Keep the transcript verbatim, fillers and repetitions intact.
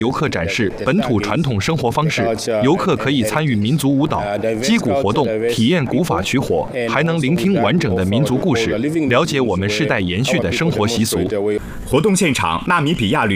游客展示本土传统生活方式，游客可以参与民族舞蹈、击鼓活动，体验古法取火，还能聆听完整的民族故事，了解我们世代延续的生活习俗。 活动现场，纳米比亚旅